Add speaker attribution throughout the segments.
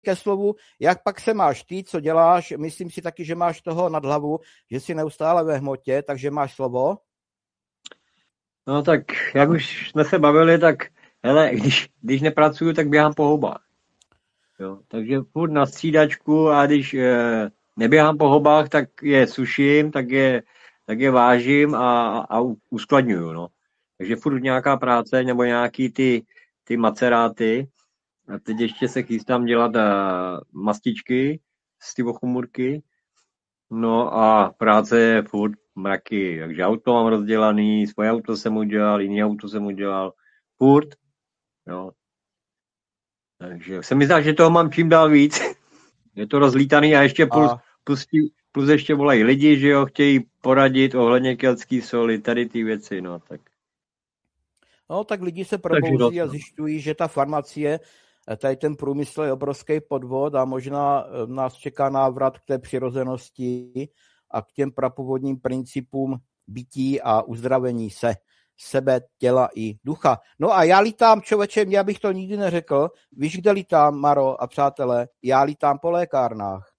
Speaker 1: ke slovu, jak pak se máš ty, co děláš, myslím si taky, že máš toho nad hlavu, že jsi neustále ve hmotě, takže máš slovo.
Speaker 2: No tak, jak už jsme se bavili, tak hele, když nepracuju, tak běhám po houbách. Jo, takže furt na střídačku a když neběhám po hobách, tak je suším, tak je vážím a uskladňuju, no. Takže furt nějaká práce nebo nějaký ty maceráty. A teď ještě se chystám dělat mastičky z ty ochomůrky. No a práce je furt mraky. Takže auto mám rozdělaný, svoje auto jsem udělal, jiný auto jsem udělal. Furt. Jo. Takže se mi zdá, že toho mám čím dál víc. Je to rozlítaný a ještě plus ještě volají lidi, že jo, chtějí poradit ohledně keltský soli, tady ty věci, no tak.
Speaker 1: No tak lidi se probouzí a zjišťují, že ta farmacie, tady ten průmysl je obrovský podvod a možná nás čeká návrat k té přirozenosti a k těm prapůvodním principům bytí a uzdravení sebe, těla i ducha. No a já lítám, člověče, já bych to nikdy neřekl. Víš, kde lítám, Maro a přátelé? Já lítám po lékárnách.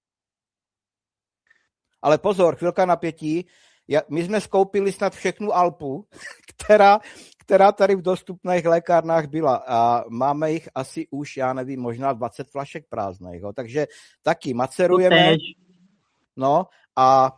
Speaker 1: Ale pozor, chvilka napětí. My jsme skoupili snad všechnu Alpu, která tady v dostupných lékárnách byla. A máme jich asi už, já nevím, možná 20 flašek prázdných. Takže taky macerujeme. No a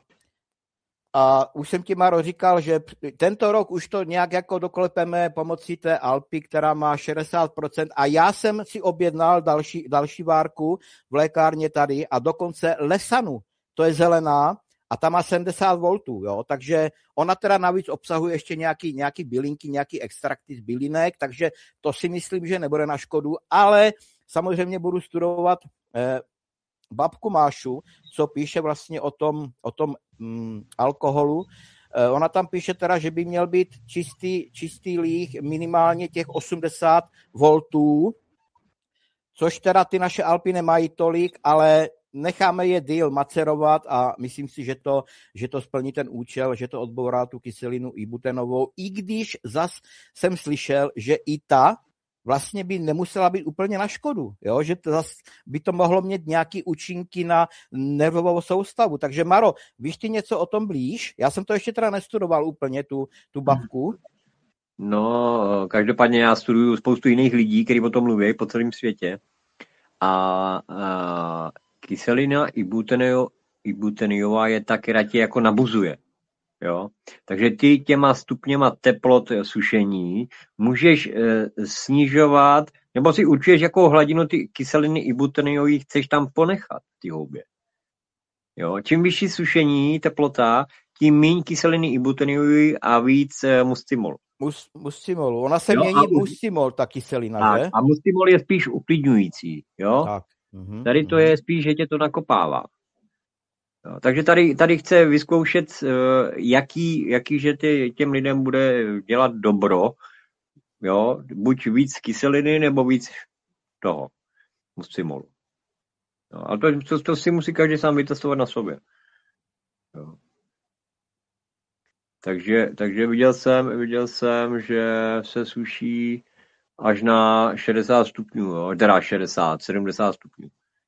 Speaker 1: už jsem ti, Maro, říkal, že tento rok už to nějak jako doklepeme pomocí té Alpy, která má 60%, a já jsem si objednal další várku v lékárně tady a dokonce Lesanu, to je zelená a ta má 70 V, jo, takže ona teda navíc obsahuje ještě nějaký bylinky, nějaký extrakty z bylinek, takže to si myslím, že nebude na škodu, ale samozřejmě budu studovat babku Mášu, co píše vlastně o tom alkoholu. Ona tam píše teda, že by měl být čistý líh minimálně těch 80 V, což teda ty naše Alpy nemají tolik, ale necháme je díl macerovat a myslím si, že to splní ten účel, že to odbourá tu kyselinu ibutenovou, i když zas jsem slyšel, že i ta vlastně by nemusela být úplně na škodu, jo? Že to zase by to mohlo mít nějaký účinky na nervovou soustavu. Takže Maro, víš ty něco o tom blíž? Já jsem to ještě teda nestudoval úplně, tu babku.
Speaker 2: No, každopádně já studuju spoustu jiných lidí, kteří o tom mluví po celém světě. A kyselina ibuteniová je taky radě jako nabuzuje. Jo? Takže ty těma stupněma teplot sušení můžeš snižovat, nebo si určuješ, jakou hladinu ty kyseliny ibuteniový chceš tam ponechat v té houbě. Jo? Čím vyšší sušení, teplota, tím méně kyseliny ibuteniový a víc muscimolu.
Speaker 1: Muscimolu. Ona se mění muscimol, ta kyselina,
Speaker 2: tak,
Speaker 1: že?
Speaker 2: A muscimol je spíš uklidňující. Jo?
Speaker 1: Tak.
Speaker 2: Tady to je spíš, že tě to nakopává. Jo, takže tady chce vyzkoušet, jaký že těm lidem bude dělat dobro, jo, buď víc kyseliny, nebo víc toho muscimolu. No, ale to si musí každý sám vytestovat na sobě. Jo. Takže viděl jsem, že se suší až na 60 stupňů, jo, teda 70 stupňů.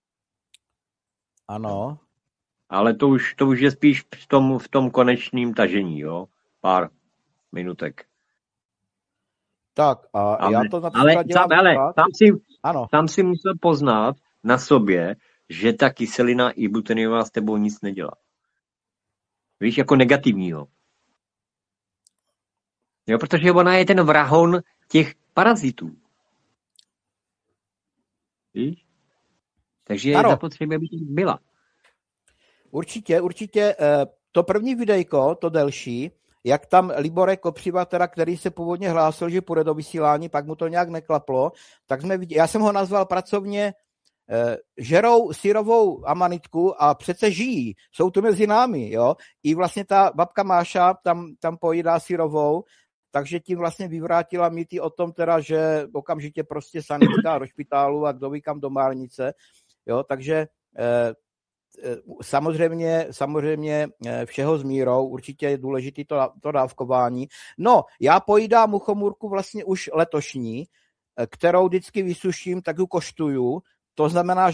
Speaker 1: Ano.
Speaker 2: Ale to už je spíš v tom konečném tažení, jo? Pár minutek.
Speaker 1: Tak a já to například dělám...
Speaker 2: Tam si musel poznat na sobě, že ta kyselina ibuteniová s tebou nic nedělá. Víš, jako negativního. Jo, protože ona je ten vrahon těch parazitů. Víš? Takže je zapotřebí, aby to byla.
Speaker 1: Určitě. To první videjko, to delší, jak tam Libore Kopřiva, teda, který se původně hlásil, že půjde do vysílání, pak mu to nějak neklaplo, tak já jsem ho nazval pracovně žerou syrovou amanitku a přece žijí, jsou tu mezi námi, jo. I vlastně ta babka Máša tam pojídá syrovou, takže tím vlastně vyvrátila mýty o tom teda, že okamžitě prostě sanitka do špitálu a kdo ví kam do márnice, jo, takže samozřejmě všeho s mírou, určitě je důležité to dávkování. No, já pojídám muchomůrku vlastně už letošní, kterou vždycky vysuším, tak ji koštuju To znamená,